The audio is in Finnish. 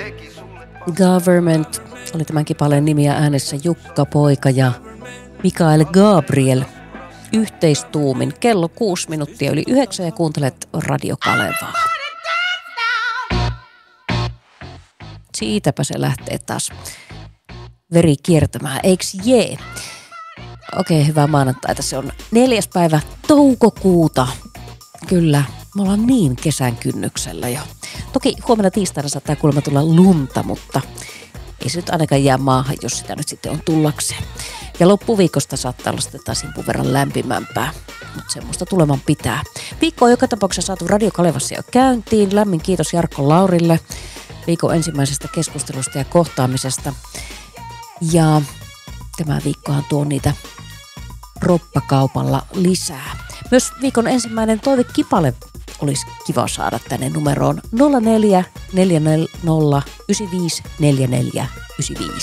Government oli tämän kipaleen nimi ja äänessä Jukka Poika ja Mikael Gabriel. Yhteistuumin kello 6 minuuttia yli 9 ja kuuntelet Radio Kalevaa. Siitäpä se lähtee taas veri kiertämään, eiks jee? Okei, hyvää maanantaita. Se on 4. päivä toukokuuta. Kyllä, me ollaan niin kesän kynnyksellä jo. Toki huomenna tiistaina saattaa kuulemma tulla lunta, mutta ei se nyt ainakaan jää maahan, jos sitä nyt sitten on tullakseen. Ja loppuviikosta saattaa olla sitten taas himpun verran lämpimämpää, mutta semmoista tuleman pitää. Viikko on joka tapauksessa saatu Radio Kalevassa jo käyntiin. Lämmin kiitos Jarkko Laurille viikon ensimmäisestä keskustelusta ja kohtaamisesta. Ja tämä viikkohan tuo niitä roppakaupalla lisää. Myös viikon ensimmäinen toivekipale olisi kiva saada tänne numeroon 04 440 95 44 95.